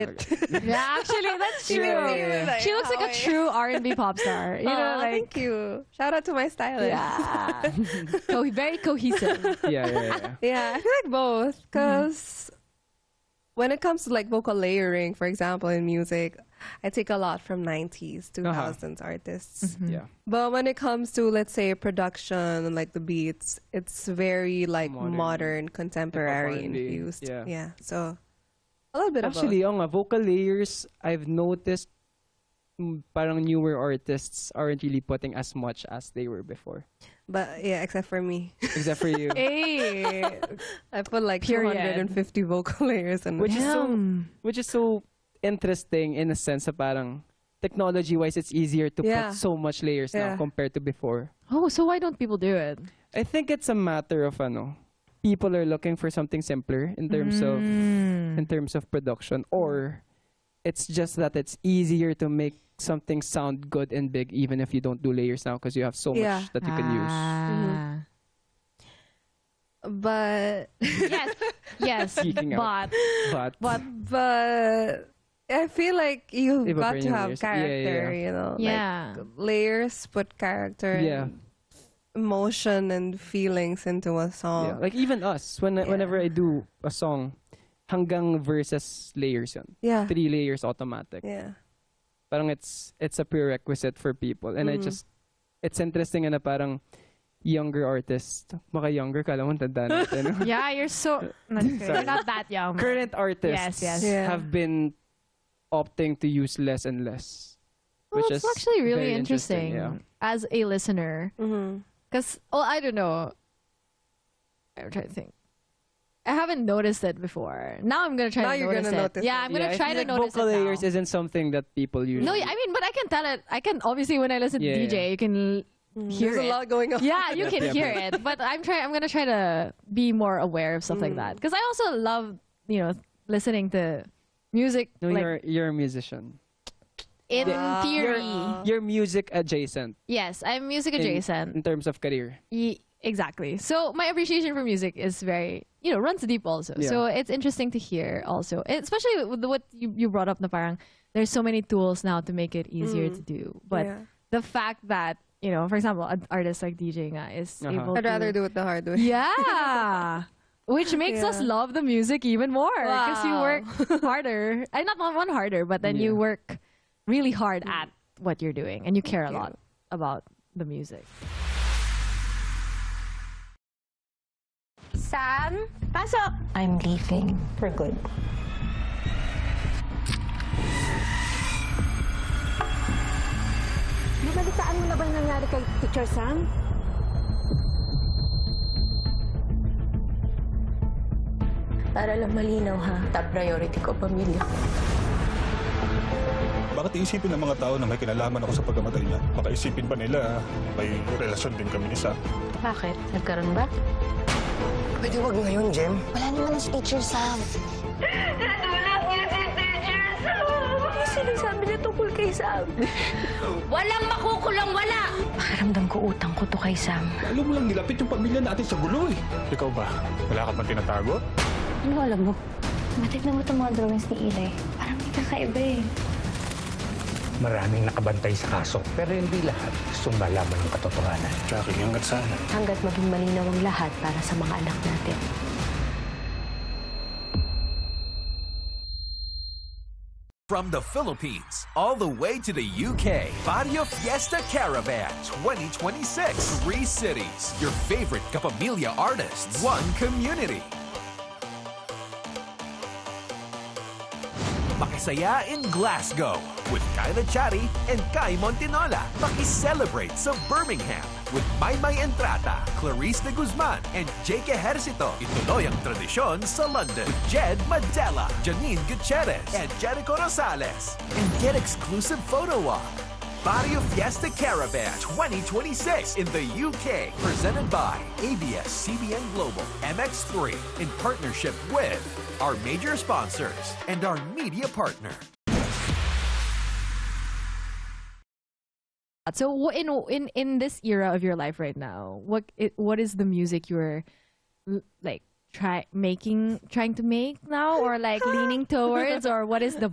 Yeah, actually, that's true. Yeah. She looks like a true R&B pop star. You know, Aw, like thank you. Shout out to my stylist. yeah, very cohesive. Yeah. Yeah, I feel like both because when it comes to like vocal layering, for example, in music, I take a lot from 90s, 2000s artists. Yeah. But when it comes to, let's say, production and like the beats, it's very like modern contemporary Hip-hop R&B, infused. yeah. Yeah, so a little bit Actually, of both. vocal layers, I've noticed parang newer artists aren't really putting as much as they were before. But yeah, except for me. Except for you. Hey, I put like Period. 250 vocal layers and Which is so interesting in a sense na parang technology-wise, it's easier to Yeah. put so much layers now Yeah. compared to before. oh, so why don't people do it? I think it's a matter of people are looking for something simpler in terms of production, or it's just that it's easier to make something sound good and big even if you don't do layers now because you have so Yeah. much that you can use. Ah. but Yes, Geeking out. but But I feel like you've Iba got pa to rin yung have layers. Yeah, character, yeah. you know. Yeah. Like layers put character Yeah. and emotion and feelings into a song. yeah, like even us, whenever I do a song, hanggang verses layers yun. Yeah. 3 layers automatic. Yeah. Parang it's a prerequisite for people. And it's interesting na parang younger artists, baka younger, kala mo tanda natin. yeah, you're you're not that young. Current artists Yes. Yeah. have been opting to use less and less. Well, Which it's is actually really very interesting yeah. as a listener. Because, I don't know. I'm trying to think. I haven't noticed it before. Now I'm gonna try Now to you're notice gonna it. notice Yeah, it. I'm gonna I try feel to like notice vocal it now. layers isn't something that people usually. No, I mean, but I can tell it. I can obviously when I listen Yeah, to DJ, yeah. you can hear There's it. a lot going on. Yeah, you can yeah. hear it. But I'm gonna try to be more aware of stuff like that because I also love listening to music. No, like, you're a musician. in theory. You're music adjacent Yes, I'm music in adjacent. terms of career. Exactly. So my appreciation for music is very, runs deep also. Yeah. So it's interesting to hear also, especially with what you brought up na parang there's so many tools now to make it easier to do. But Yeah. the fact that, for example, an artist like DJ nga is able I'd to... rather do it the hard way. Yeah. Which makes us love the music even more because you Wow. work harder. I not one harder, but then you work really hard at what you're doing and you care a lot about the music. Sam? Pasok! I'm leaving for good. Nabalitaan mo na ba nangyari kay Teacher Sam? Para lang malinaw ha, top priority ko pamilya ko. Bakit iisipin ng mga tao na may kinalaman ako sa pagkamatay niya? Baka isipin pa nila may relasyon din kami ni Sam. Bakit? Nagkaroon ba? Pwede wag ngayon, Jem. Wala naman si Teacher Sam. Natulog niya si Teacher Sam! Ano sinasabi niya tungkol kay Sam? Walang makukulang wala! Pakiramdam ko utang ko to kay Sam. Lalo mo lang nilapit yung pamilya natin sa gulo eh. Ikaw ba? Wala ka bang tinatago? Ano alam mo? Matignan mo itong mga drawings ni Eli. Parang may kakaiba eh. Maraming nakabantay sa kaso, pero hindi lahat gustong malaman ng katotohanan. Jackie, hanggat sana. Hanggat maging malinaw ang lahat para sa mga anak natin. From the Philippines all the way to the UK, Barrio Fiesta Caravan 2026. 3 cities, your favorite Kapamilya artists, 1 community. Makisaya in Glasgow with Kyla Chari and Kai Montinola. Makiselebrate sa Birmingham with Maymay Entrata, Clarice de Guzman, and Jake Ejercito. Ituloy ang tradisyon sa London with Jed Madela, Janine Gutierrez, and Jericho Rosales. And get exclusive photo walk. Barrio Fiesta Caravan 2026 in the UK. Presented by ABS-CBN Global, MX3, in partnership with our major sponsors and our media partner. So in this era of your life right now, what is the music you're like trying to make now, or like leaning towards, or what is the